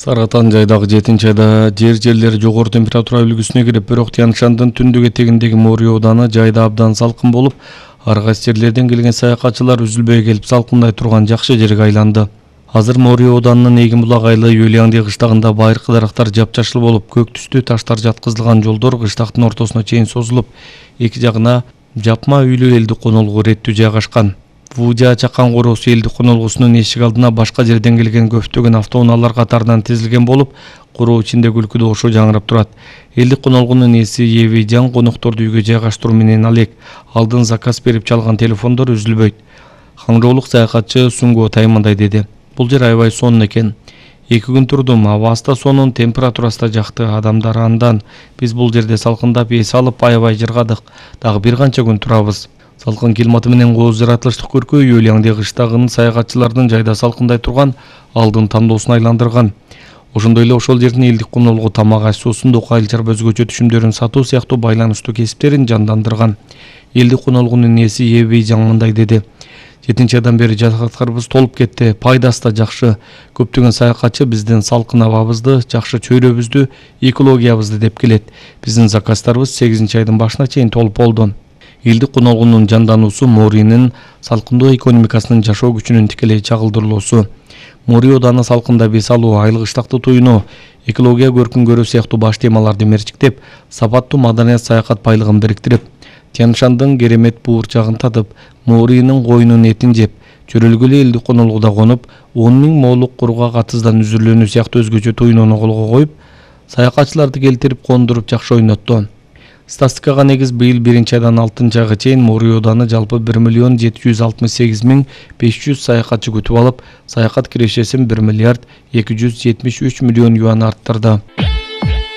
Саргатан жайдагы 7-айда жерлери жогору температура үлгүсүнө кирип, бирок Тянь-Шандын түндүк этегиндеги Мори ооданы жайда абдан салкын болуп, ар кайсы жерлерден келген саякатчылар үзүлбөй келип салкындай турган жакшы жерге айланды. Азыр Мори ооданынын Эгин булак айылы Юлиаңди кыштагында байыркы дарактар жапжашыл болуп, көк түстүү таштар жаткызылган жолдор кыштактын ортосуна чейин созулуп, эки жагына жапма үйлүү элдик конолгу реттүү жайгашкан. Вужа чакан короосу элдик конолгусунун эшик алдына башка жерден келген көптөгөн автоунаалар катарынан тизилген болуп, короо ичинде күлкү добушу жаңырап турат. Элдик конолгунун ээси Еви Жан конокторду үйгө жайгаштыруу менен алек. Алдын заказ берип чалган телефондор үзүлбөйт. Хаңжоолук саякатчы Сунгу Таймандай деди. Бул жер аябай сонун экен. 2 күн турдум, абаста сонун, температурасы да жакты, адамдар андан. Биз бул жерде салкындап эс алып аябай жыргадык. Дагы бир канча күн турабыз. Салкын климаты менен кооз жаратылыштык көркөө Юлиаңди кыштагын саякатчылардын жайда салкындай турган алдын тандоосуна айландырган. Ошондой эле ошол жердин элдик конолгу тамак аш суусундук айылчар өзгөчө түшүмдөрүн сатуу сыяктуу байланыштуу кесиптерин жандандырган. Элдик конолгунун ээси Еви Жан мындай деди. 7-айдан бери жатакаттарыбыз толуп кетти, пайдасы да жакшы. Көптөгөн саякатчы биздин салкын абабызды, жакшы чөйрөбүздү, экологиябызды деп келет. Биздин заказдарыбыз 8-айдын башына чейин толуп болду. Элдик конолгунун жандануусу Моринин салкындоо экономикасынын жашоо күчүнүн тикелей чагылдырылуусу. Мори ооданы салкындап эс алуу, айыл кыштакты туюнуу, экология көркүн көрүү сыяктуу баш темаларды мерчиктеп, сапаттуу маданият саякат байлыгын бириктирип, Тянь-Шандын керемет буурчагын татып, Моринин коюнун этин жеп, чөрөлгөлө элдик конолгуда конуп, 10 000 моолук курга катыздан үзүрлөнүү сыяктуу өзгөчө туюнууну колго коюп, саякатчыларды келтирип кондуруп жакшы ойнотту. Статистикага негиз быйыл 1-айдан 6-айга чейин Мори ооданы жалпы 1 768 500 саякатчы күтүп алып, саякат кирешесин 1 273 000 000 юан арттырды.